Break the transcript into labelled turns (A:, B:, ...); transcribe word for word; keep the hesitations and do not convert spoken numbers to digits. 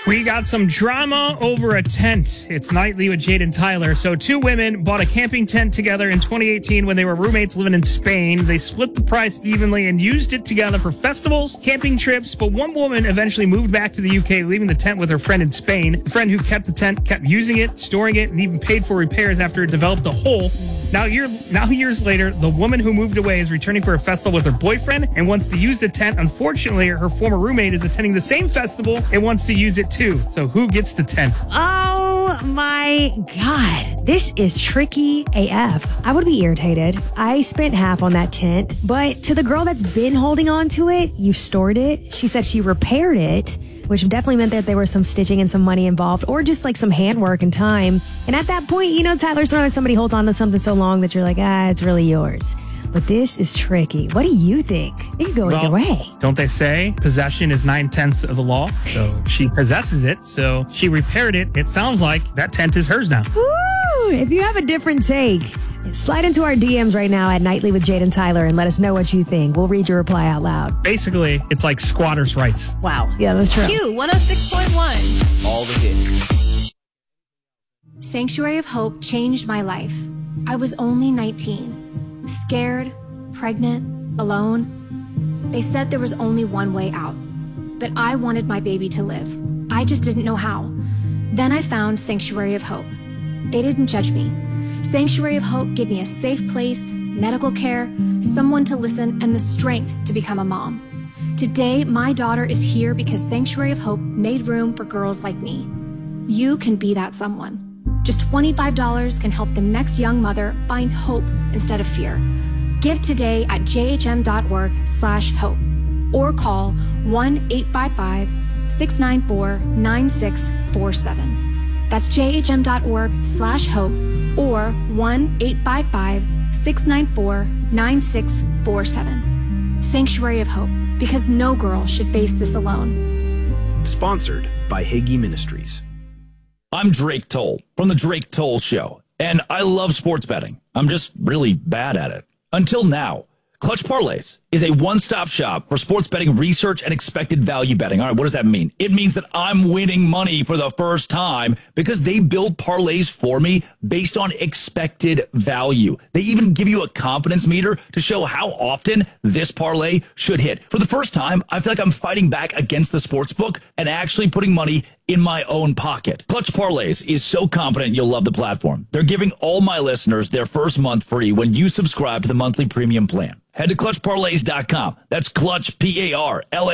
A: We got some drama over a tent. It's Nightly with Jade and Tyler. So two women bought a camping tent together in twenty eighteen when they were roommates living in Spain. They split the price evenly and used it together for festivals, camping trips. But one woman eventually moved back to the U K, leaving the tent with her friend in Spain. The friend who kept the tent kept using it, storing it, and even paid for repairs after it developed a hole. Now, year, now years later, the woman who moved away is returning for a festival with her boyfriend and wants to use the tent. Unfortunately, her former roommate is attending the same festival and wants to use it too. So who gets the tent?
B: Oh my God. This is tricky A F. I would be irritated. I spent half on that tent, but to the girl that's been holding on to it, you stored it. She said she repaired it, which definitely meant that there was some stitching and some money involved, or just like some handwork and time. And at that point, you know, Tyler, sometimes somebody holds on to something so long that you're like, ah, it's really yours. But this is tricky. What do you think? It could go
A: well,
B: either way.
A: Don't they say possession is nine-tenths of the law? So she possesses it, so she repaired it. It sounds like that tent is hers now.
B: Ooh, if you have a different take, slide into our D Ms right now at Nightly with Jade and Tyler and let us know what you think. We'll read your reply out loud.
A: Basically, it's like squatters' rights.
B: Wow. Yeah, that's true.
C: Q one oh six point one.
D: All the hits.
C: Sanctuary of Hope changed my life. I was only nineteen. Scared, pregnant, alone. They said there was only one way out. But I wanted my baby to live. I just didn't know how. Then I found Sanctuary of Hope. They didn't judge me. Sanctuary of Hope gave me a safe place, medical care, someone to listen, and the strength to become a mom. Today, my daughter is here because Sanctuary of Hope made room for girls like me. You can be that someone. Just twenty-five dollars can help the next young mother find hope instead of fear. Give today at jhm.org slash hope or call one eight five five, six nine four, nine six four seven. That's jhm.org slash hope or one eight five five, six nine four, nine six four seven. Sanctuary of Hope, because no girl should face this alone.
E: Sponsored by Hagee Ministries.
F: I'm Drake Toll from The Drake Toll Show, and I love sports betting. I'm just really bad at it. Until now. Clutch Parlays is a one-stop shop for sports betting research and expected value betting. All right, what does that mean? It means that I'm winning money for the first time because they build parlays for me based on expected value. They even give you a confidence meter to show how often this parlay should hit. For the first time, I feel like I'm fighting back against the sportsbook and actually putting money in my own pocket. Clutch Parlays is so confident you'll love the platform. They're giving all my listeners their first month free when you subscribe to the monthly premium plan. Head to clutch parlays dot com. That's Clutch, P A R L A